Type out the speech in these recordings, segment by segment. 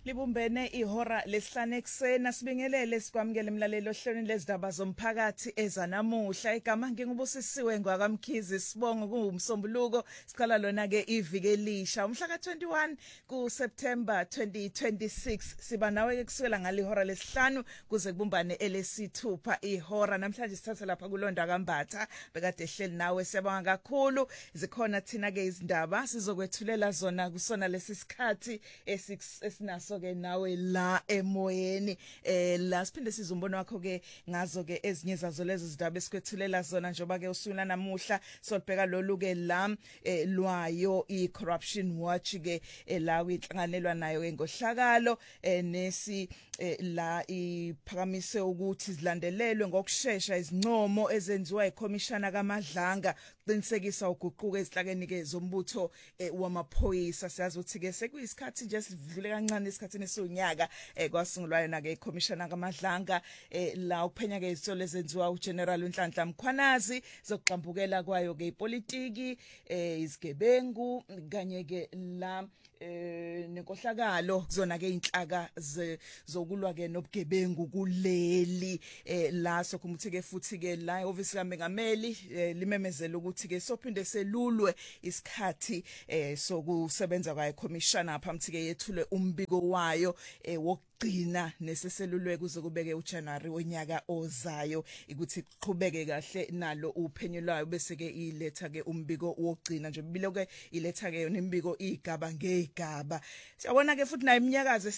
Libumbene ihora lesihlanu eksena sibingelele sikwamukele emlalelo ohlelweni lezindaba zomphakathi ezanamuhla igama ngingubusisiwe ngwakamkhizi sibongo kuumsombuluko siqala lona ke iviki elisha umhla ka21 kuSeptember 2026 siba nawe ke kusukela ngalihora lesihlanu kuze kubumbane elesithupha ihora namhlanje sithatha lapha kulonda kambatha bekade ehleli nawe siyabonga kakhulu zikhona thina ke izindaba sizokwethulela zona kusona lesisikhathi esinaso ke nawe la emoyeni la siphinde sizumbona wakho ke ngazo ke ezinye zazo lezi zindaba esikwethulela zona njoba ke usula namuhla sobheka lolu ke la lwayo icorruption watch ke la kwinhlanganelwa nayo engohlakalo nesi la iphakamise ukuthi zilandelelwe ngokusheshsha izincomo ezenziwa ikhomishana kaMadlanga qinisekisa uguquko ezihlakeni ke zombutho wamaphoyisa siyazi ukuthi ke sekuyisikhathi nje sidlule kancane esikhathini esonyaka kwasungulwa yona ke ikhomishana kaMadlanga la uphenya ke izitolo ezenziwa uGeneral uNhlanhla Mkhwanazi zokuxambukela kwayo ke ipolitiki izigebengu kanye ke la nenkohlakalo kuzona ke inhlaka zokulwa ke nobugebengu kuleli la sokhumuthi ke futhi ke la office kaMengameli limemezela ukuthi ke sophinde selulwe isikhathi sokusebenza kwa ikhomishana aphamthi ke yethule umbiko wayo wokugcina neseselulwe kuze kubeke uJanuary onyaka ozayo ukuthi iqhubeke kahle nalo uphenyo lwayo bese ke iletha ke umbiko wokugcina nje bile ke iletha ke yona imbiko igaba ngegaba siyabona ke futhi nayo iminyakazo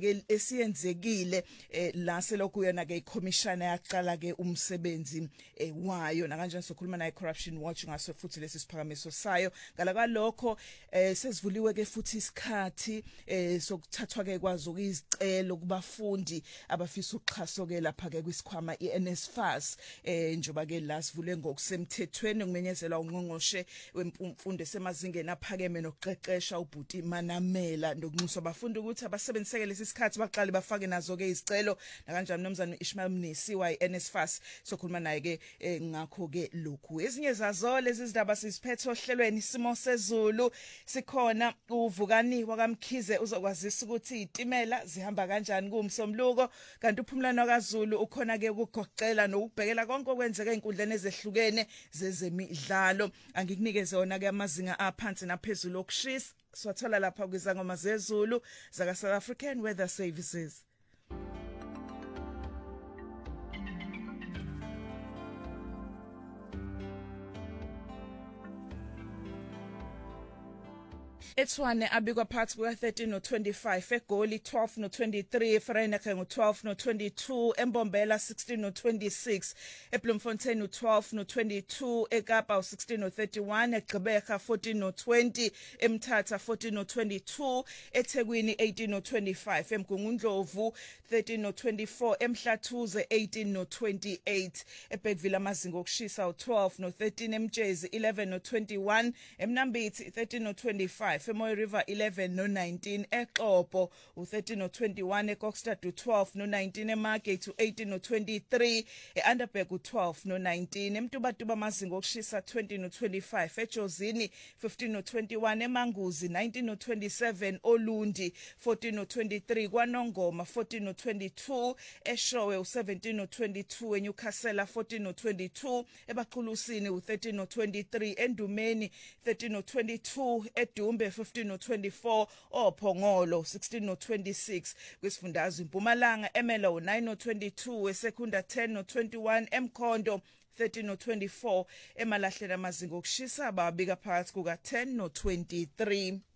esiyenzekile la selokhu yona ke ikhomishana yaqala ke umsebenzi wayo na kanjani sokhuluma na icorruption watch ngaso futhi lesi siphakamiso sayo ngala kwalokho sesivuliwe ke futhi isikhathi sokuthathwa ke kwazo izicelo kubafundi abafisa uxhaso ke lapha ke kwisikhwama iNSFAS njoba ke la sivule ngokusemthethweni kumenyezelwa ungqongqoshe wemfundo semazingeni aphakeme nokuqeqesha uBhuti Manamela nokunxusa abafundi ukuthi abasebenziseke lesi sikhathi baqale bafake nazo ke izicelo na kanjani nomzana Ishmael Mnisi wayeNSFAS sokhuluma naye ke ngakho ke lokhu ezinye zazo lezi zindaba sisiphethe ohlelweni isimo sezulu sikhona uvukani wakamkhize uzokwazisa ukuthi itimela zihamba kanjani kuumsombuluko kanti uphumlano kaZulu ukhona ke ukugoqela nokubhekela konke okwenzeka einkundleni ezehlukene zezemidlalo angikunikeze wona ke amazinga aphansi naphezulu okushisa swathola lapha kwizangoma zezulu zaka South African Weather Services. Etswane abikwa phakathi kuka13 no25 eGoli 12 no23 eVereeniging ngo12 no22 eMbombela 16 no26 eBloemfontein u12 no22 eKapa u16 no31 eGqeberha 14 no20 eMthatha 14 no22 eThekwini 18 no25 eMgungundlovu 13 no24 eMhlathuze 18 no28 eBergville amazinga okushisa u12 no13 eMtshezi 11 no21 eMnambithi 13 no25 eMoy River 11 no19 eXhopo u13 no21 eKokstad u12 no19 eMargate u18 no23 eUnderberg u12 no19 eMtubatuba amazinga okushisa 20 no25 eJozini 15 no21 eManguzi 19 no27 Olundi 14 no23 kwaNongoma 14 no22 eShowe u17 no22 eNewcastle 14 no22 eBaqhulusini u13 no23 eNdumeni 13 no22 eDumbe 15 no24 oPhongolo 16 no26 kwisifundazwe iMpumalanga eMelo 9 no22 eSekunda 10 no21 eMkhondo 13 no24 eMalahleni amazinga okushisa ababika phakathi kuka10 no23